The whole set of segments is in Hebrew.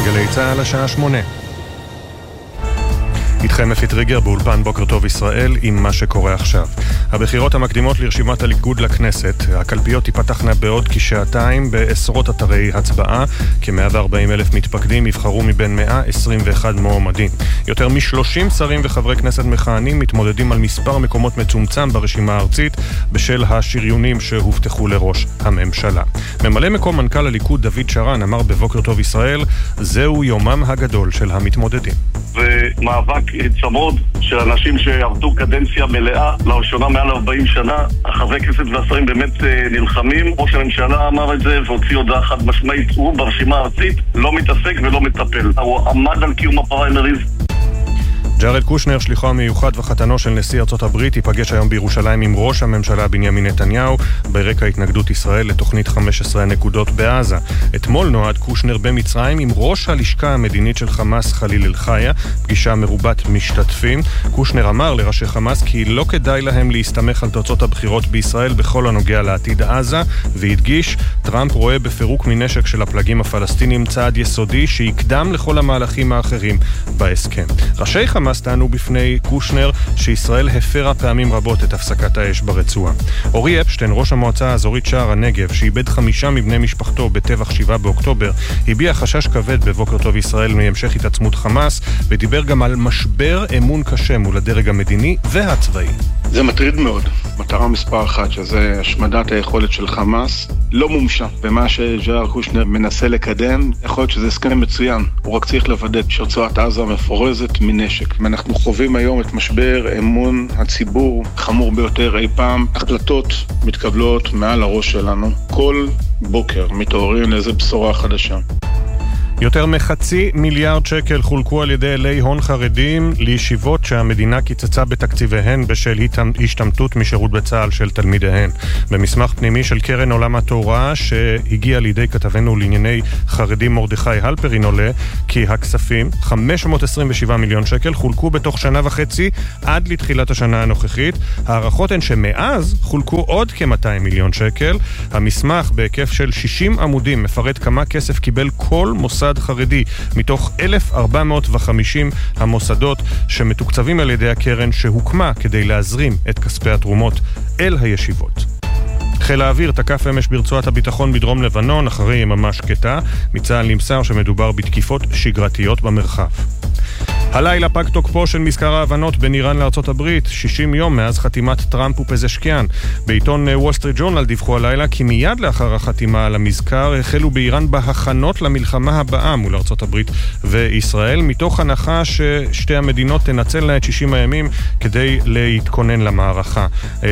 גלי צהל השעה 8. איתכם אפי טריגר באולפן בוקר טוב ישראל עם מה שקורה עכשיו. הבחירות המקדימות לרשימת הליכוד לכנסת, הקלפיות תיפתחנה בעוד כשעתיים בעשרות אתרי הצבעה, כ-140,000 מתפקדים יבחרו מבין 121 מועמדים. יותר מ-30 שרים וחברי כנסת מכהנים מתמודדים על מספר מקומות מצומצם ברשימה הארצית בשל השריונים שהובטחו לראש הממשלה. ממלא מקום מנכ"ל הליכוד דוד שרן אמר בבוקר טוב ישראל, זהו יומם הגדול של המתמודדים. ומאבק צמוד של אנשים שעבדו קדנציה מלאה לראשונה מעל 40 שנה. החברי כנסת והשרים באמת נלחמים. ראש הממשלה אמר את זה והוציא הודעה חד משמעית, הוא ברשימה הארצית לא מתעסק ולא מטפל. הוא עמד על קיום הפריימריז. ג'ארד קושנר, שליחו המיוחד וחתנו של נשיא ארצות הברית, ייפגש היום בירושלים עם ראש הממשלה בנימין נתניהו ברקע התנגדות ישראל לתוכנית 15 הנקודות בעזה. אתמול נועד קושנר במצרים עם ראש הלשכה המדינית של חמאס חליל אל-חיה, פגישה מרובת משתתפים. קושנר אמר לראשי חמאס כי לא כדאי להם להסתמך על תוצאות הבחירות בישראל בכל הנוגע לעתיד עזה, והדגיש, טראמפ רואה בפירוק מנשק של הפלגים הפלסטינים צעד יסודי שיקדם לכל המהלכים האחרים בהסכם. ראשי חמאס טענו בפני קושנר שישראל הפרה פעמים רבות את הפסקת האש ברצועה. אורי אפשטיין, ראש המועצה האזורית שער הנגב, שאיבד 5 מבני משפחתו בטבח 7 באוקטובר, הביע חשש כבד בבוקר טוב ישראל מהמשך התעצמות חמאס, ודיבר גם על משבר אמון קשה מול הדרג המדיני והצבאי. זה מטריד מאוד. מטרה מספר 1, שזה השמדת היכולת של חמאס, לא מומשה. ומה שג'ארד קושנר מנסה לקדם, יכול להיות שזה הסכם מצוין. הוא רק צריך לוודא שרצועת עזה מפורזת מנשק. אנחנו חווים היום את משבר אמון הציבור חמור ביותר אי פעם. החלטות מתקבלות מעל הראש שלנו. כל בוקר מתעוררים לאיזו בשורה חדשה. יותר מ500 מיליארד שקל חולקו על ידי אלי הון חרדים לישיבות שהמדינה קיצצה בתקציביהן בשל השתמטות משירות בצה"ל של תלמידיהן. במסמך פנימי של קרן עולם התורה שהגיע לידי כתבנו לענייני חרדים מרדכי הלפרין עולה כי הכספים, 527 מיליון שקל, חולקו בתוך שנה וחצי עד לתחילת השנה הנוכחית. הערכות הן שמאז חולקו עוד כ200 מיליון שקל. המסמך בהיקף של 60 עמודים מפרט כמה כסף קיבל כל מוסד חרדי מתוך 1,450 המוסדות שמתוקצבים על ידי הקרן שהוקמה כדי להזרים את כספי התרומות אל הישיבות. חיל האוויר תקף אמש ברצועת הביטחון בדרום לבנון אחרי יממה שקטה. מצה"ל נמסר שמדובר בתקיפות שגרתיות במרחב. הלילה פג תוקפו של מזכר ההבנות בין איראן לארצות הברית, 60 יום מאז חתימת טראמפ ופזשקיאן. בעיתון וול סטריט ג'ורנל דיווחו הלילה כי מיד לאחר החתימה על המזכר החלו באיראן בהכנות למלחמה הבאה מול ארצות הברית וישראל, מתוך הנחה ששתי המדינות תנצלנה את 60 הימים כדי להתכונן למערכה.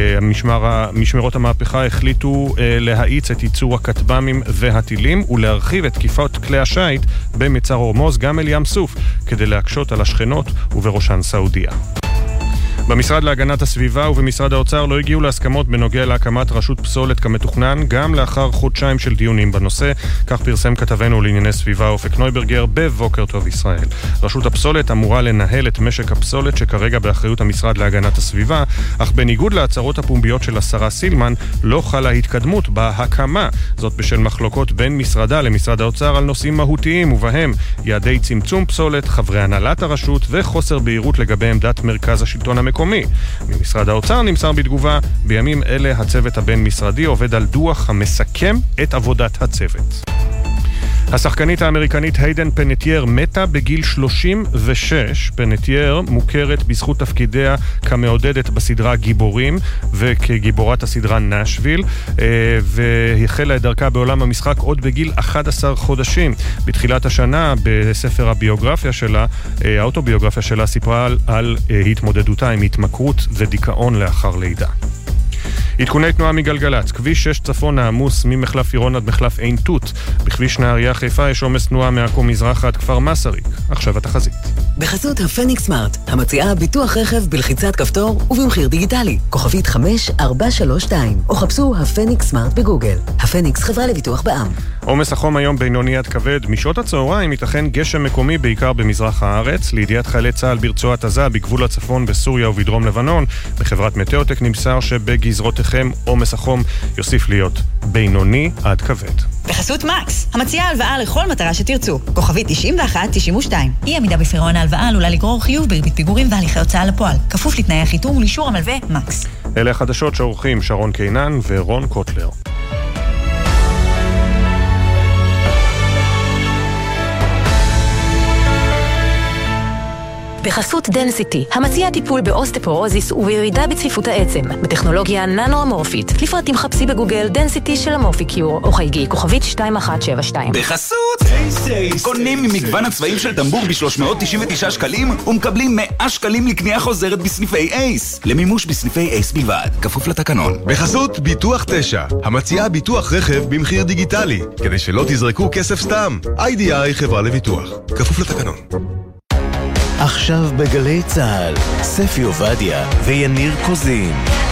משמרות המהפכה החליטו להאיץ את ייצור הכטב"מים והטילים ולהרחיב את תקיפות כלי השיט במצר הורמוז גם אל ים סוף כדי להקשות על השכנות ובראשן סעודיה. במשרד להגנת הסביבה ובמשרד האוצר לא הגיעו להסכמות בנוגע להקמת רשות פסולת כמתוכנן, גם לאחר חודשיים של דיונים בנושא. כך פרסם כתבנו לענייני סביבה אופק נויברגר בבוקר טוב ישראל. רשות הפסולת אמורה לנהל את משק הפסולת שכרגע באחריות המשרד להגנת הסביבה, אך בניגוד להצהרות הפומביות של השרה סילמן, לא חלה התקדמות בהקמה. זאת בשל מחלוקות בין משרדה למשרד האוצר על נושאים מהותיים, ובהם יעדי צמצום פסולת, חברי הנהלת הרשות וחוסר בהירות לגבי עמדת מרכז השלטון המקומי. ממשרד האוצר נמסר בתגובה, בימים אלה הצוות הבין-משרדי עובד על דוח המסכם את עבודת הצוות. השחקנית האמריקנית היידן פנטייר מתה בגיל 36. פנטייר מוכרת בזכות תפקידיה כמעודדת בסדרה גיבורים וכגיבורת הסדרה נשוויל, והחלה את דרכה בעולם המשחק עוד בגיל 11 חודשים. בתחילת השנה בספר הביוגרפיה שלה, האוטוביוגרפיה שלה, סיפרה על התמודדותה עם התמכרות ודיכאון לאחר לידה. עדכוני תנועה מגלגלץ, כביש 6 צפון העמוס ממחלף עירון עד מחלף עין תות. בכביש נהריה חיפה יש עומס תנועה מעכו מזרח עד כפר מסריק. עכשיו התחזית. בחסות הפניקס סמארט, המציעה ביטוח רכב בלחיצת כפתור ובמחיר דיגיטלי. כוכבית 5432, או חפשו הפניקס סמארט בגוגל. הפניקס חברה לביטוח בע"מ. עומס החום היום בינוני עד כבד. משעות הצהריים ייתכן גשם מקומי בעיקר במזרח הארץ. לידיעת חיילי צה"ל ברצועת עזה בגבול הצפון בסוריה ובדרום לבנון, בחברת מטאוטק נמסר שבגזרותיכם עומס החום יוסיף להיות בינוני עד כבד. בחסות מקס, המציעה הלוואה לכל מטרה שתרצו. כוכבית 91-92. אי עמידה בפירעון ההלוואה עלולה לגרור חיוב בריבית פיגורים והליכי הוצאה לפועל. כפוף לתנאי החיתום ולאישור המלווה מקס. אלה החדשות שעורכים שרון קינן ורון קוטלר. בחסות דנסיטי, המציע טיפול באוסטפורוזיס ובירידה בצפיפות העצם, בטכנולוגיה ננו-אמורפית. לפרטים חפשי בגוגל דנסיטי של אמורפיקיור, או חייגי כוכבית 2172. בחסות אייס. קונים ממגוון הצבעים של טמבור ב-399 שקלים, ומקבלים 100 שקלים לקנייה חוזרת בסניפי אייס. למימוש בסניפי אייס בלבד, כפוף לתקנון. בחסות ביטוח 9, המציעה ביטוח רכב במחיר דיגיטלי, כדי שלא תזרקו כסף סתם. IDI חברה לביטוח, כפוף לתקנון. עכשיו בגלי צהל, ספי עובדיה ויניר קוזין.